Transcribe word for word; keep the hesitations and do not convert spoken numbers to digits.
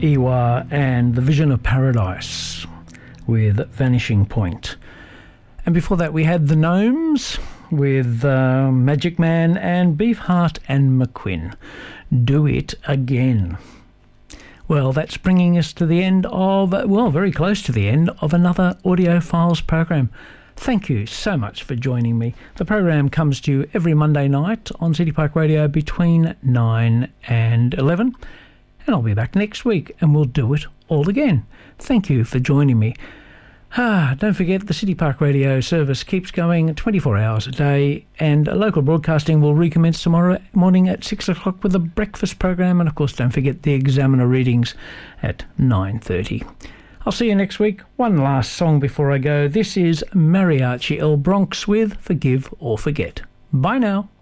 Iwa and The Vision of Paradise with Vanishing Point. And before that we had The Gnomes with uh, Magic Man and Beefheart and McQuinn. Do It Again. Well, that's bringing us to the end of, well, very close to the end of another Audiophiles program. Thank you so much for joining me. The program comes to you every Monday night on City Park Radio between nine and eleven. And I'll be back next week and we'll do it all again. Thank you for joining me. Ah, don't forget the City Park Radio service keeps going twenty-four hours a day, and local broadcasting will recommence tomorrow morning at six o'clock with a breakfast program, and of course don't forget the Examiner readings at nine thirty. I'll see you next week. One last song before I go. This is Mariachi El Bronx with Forgive or Forget. Bye now.